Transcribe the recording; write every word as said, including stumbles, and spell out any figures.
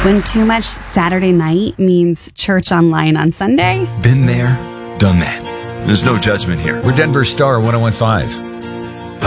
When too much Saturday night means church online on Sunday. Been there, done that. There's no judgment here. We're Denver Star one oh one point five.